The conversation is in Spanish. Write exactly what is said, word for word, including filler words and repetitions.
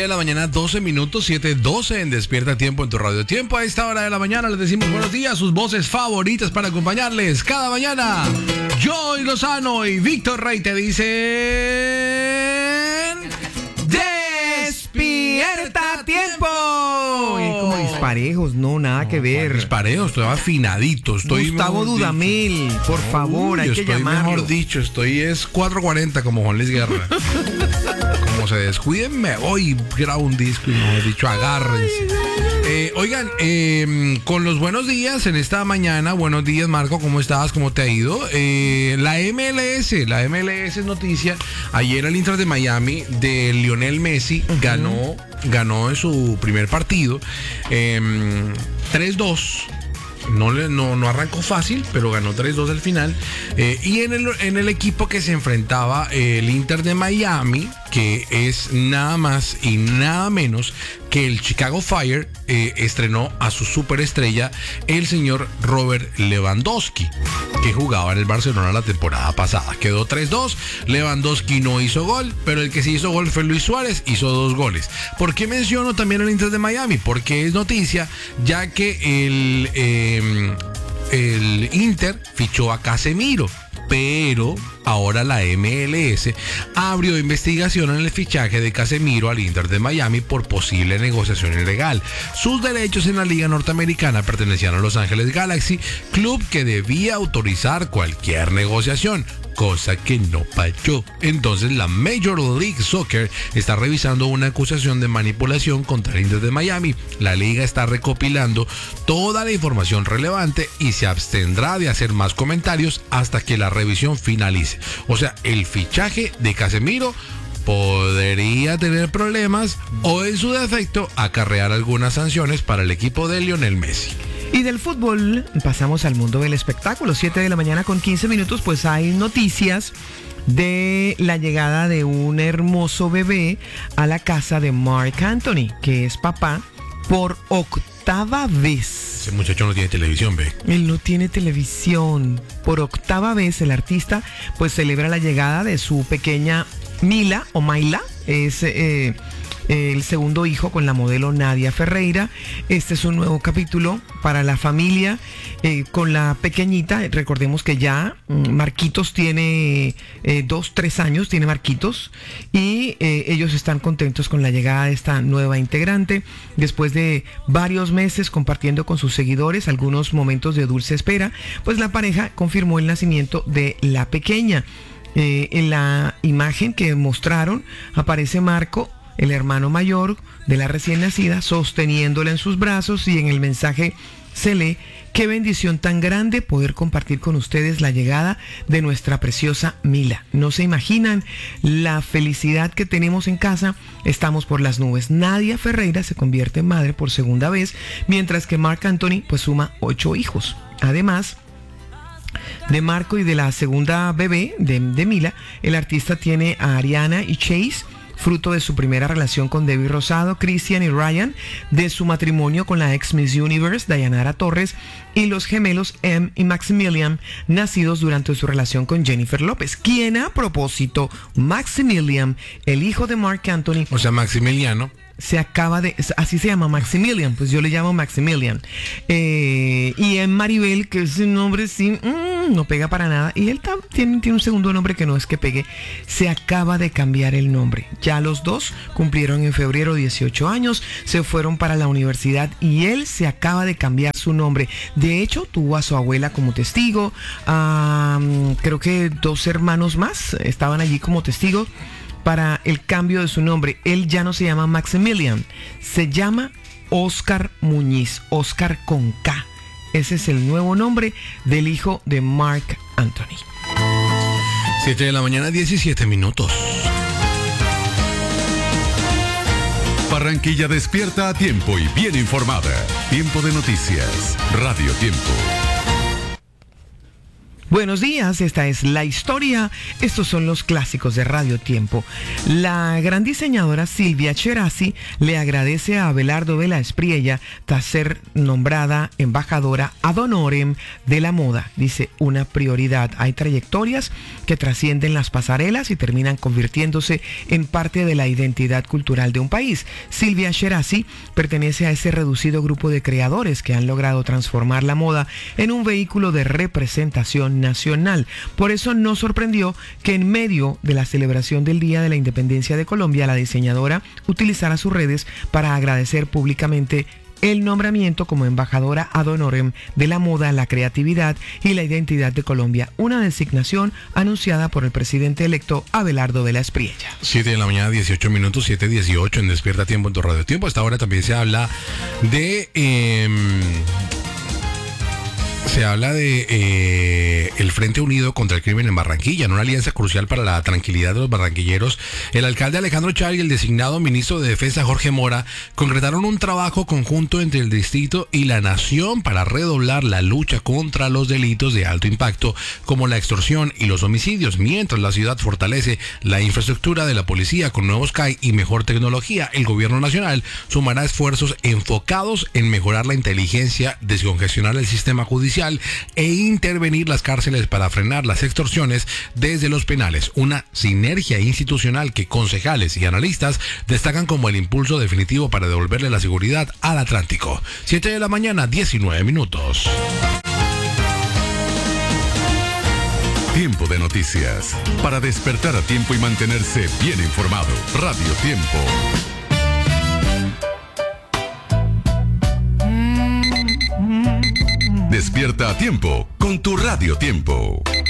de la mañana, doce minutos, siete doce en Despierta Tiempo en tu radio. Tiempo a esta hora de la mañana les decimos buenos días, sus voces favoritas para acompañarles cada mañana. Joy Lozano y Víctor Rey te dicen... ¡Despierta Tiempo! Oye, como disparejos, no, nada no, que ver. Disparejos, estoy afinadito. Estoy Gustavo Dudamel, dicho. por favor, Uy, hay que estoy, llamarlo. Mejor dicho, estoy es cuatro cuarenta como Juan Luis Guerra. Como se descuiden, me voy, grabo un disco y mejor dicho, agárrense. Eh, oigan, eh, con los buenos días en esta mañana, buenos días Marco, ¿cómo estás? ¿Cómo te ha ido? Eh, la M L S, la M L S es noticia, ayer el Inter de Miami de Lionel Messi uh-huh. ganó, ganó en su primer partido eh, tres dos. No, le, no, no arrancó fácil, pero ganó tres dos al final. Eh, y en el, en el equipo que se enfrentaba eh, el Inter de Miami, que es nada más y nada menos que el Chicago Fire, eh, estrenó a su superestrella, el señor Robert Lewandowski, que jugaba en el Barcelona la temporada pasada. Quedó tres dos, Lewandowski no hizo gol, pero el que sí hizo gol fue Luis Suárez, hizo dos goles. ¿Por qué menciono también al Inter de Miami? Porque es noticia, ya que el... Eh, el Inter fichó a Casemiro, pero ahora la M L S abrió investigación en el fichaje de Casemiro al Inter de Miami por posible negociación ilegal. Sus derechos en la liga norteamericana pertenecían a Los Ángeles Galaxy, club que debía autorizar cualquier negociación, cosa que no pasó. Entonces la Major League Soccer está revisando una acusación de manipulación contra el Inter de Miami. La liga está recopilando toda la información relevante y se abstendrá de hacer más comentarios hasta que la revisión finalice. O sea, el fichaje de Casemiro podría tener problemas o en su defecto acarrear algunas sanciones para el equipo de Lionel Messi. Y del fútbol pasamos al mundo del espectáculo. siete de la mañana con quince minutos, pues hay noticias de la llegada de un hermoso bebé a la casa de Marc Anthony, que es papá por octava vez. Ese muchacho no tiene televisión, ve. Él no tiene televisión. Por octava vez el artista pues celebra la llegada de su pequeña Mila o Mayla. Es... Eh, el segundo hijo con la modelo Nadia Ferreira. Este es un nuevo capítulo para la familia eh, con la pequeñita. Recordemos que ya Marquitos tiene eh, dos, tres años, tiene Marquitos, y eh, ellos están contentos con la llegada de esta nueva integrante después de varios meses compartiendo con sus seguidores algunos momentos de dulce espera. Pues la pareja confirmó el nacimiento de la pequeña. Eh, en la imagen que mostraron aparece Marco, el hermano mayor de la recién nacida, sosteniéndola en sus brazos, y en el mensaje se lee: qué bendición tan grande poder compartir con ustedes la llegada de nuestra preciosa Mila. No se imaginan la felicidad que tenemos en casa, estamos por las nubes. Nadia Ferreira se convierte en madre por segunda vez, mientras que Marc Anthony pues suma ocho hijos. Además de Marco y de la segunda bebé de, de Mila, el artista tiene a Ariana y Chase, fruto de su primera relación con Debbie Rosado, Christian y Ryan, de su matrimonio con la ex Miss Universe, Dayanara Torres, y los gemelos Em y Maximilian, nacidos durante su relación con Jennifer López, quien a propósito, Maximilian, el hijo de Marc Anthony, o sea, Maximiliano, se acaba de, así se llama, Maximilian, pues yo le llamo Maximilian, eh, y en Maribel, que es un nombre sin, mmm, no pega para nada, y él tam, tiene, tiene un segundo nombre que no es que pegue, se acaba de cambiar el nombre. Ya los dos cumplieron en febrero dieciocho años, se fueron para la universidad y él se acaba de cambiar su nombre. De hecho, tuvo a su abuela como testigo, um, creo que dos hermanos más estaban allí como testigos para el cambio de su nombre. Él ya no se llama Maximilian, se llama Oscar Muñiz, Oscar con K. Ese es el nuevo nombre del hijo de Marc Anthony. siete de la mañana, diecisiete minutos. Barranquilla despierta a tiempo y bien informada. Tiempo de noticias. Radio Tiempo. Buenos días, esta es la historia. Estos son los clásicos de Radio Tiempo. La gran diseñadora Silvia Cherasi le agradece a Abelardo Vela Espriella tras ser nombrada embajadora ad honorem de la moda. Dice, una prioridad. Hay trayectorias que trascienden las pasarelas y terminan convirtiéndose en parte de la identidad cultural de un país. Silvia Cherasi pertenece a ese reducido grupo de creadores que han logrado transformar la moda en un vehículo de representación nacional. Por eso no sorprendió que en medio de la celebración del Día de la Independencia de Colombia, la diseñadora utilizara sus redes para agradecer públicamente el nombramiento como embajadora ad honorem de la moda, la creatividad y la identidad de Colombia, una designación anunciada por el presidente electo Abelardo Vela Espriella. siete de la mañana, dieciocho minutos, siete dieciocho en Despierta Tiempo en tu Radio Tiempo. A esta hora también se habla de... Eh, Se habla de eh, el Frente Unido contra el Crimen en Barranquilla, en una alianza crucial para la tranquilidad de los barranquilleros. El alcalde Alejandro Char y el designado ministro de Defensa Jorge Mora concretaron un trabajo conjunto entre el distrito y la nación para redoblar la lucha contra los delitos de alto impacto como la extorsión y los homicidios, mientras la ciudad fortalece la infraestructura de la policía con nuevos C A I y mejor tecnología. El gobierno nacional sumará esfuerzos enfocados en mejorar la inteligencia, descongestionar el sistema judicial e intervenir las cárceles para frenar las extorsiones desde los penales. Una sinergia institucional que concejales y analistas destacan como el impulso definitivo para devolverle la seguridad al Atlántico. siete de la mañana, diecinueve minutos. Tiempo de noticias. Para despertar a tiempo y mantenerse bien informado. Radio Tiempo. Despierta a tiempo con tu Radio Tiempo.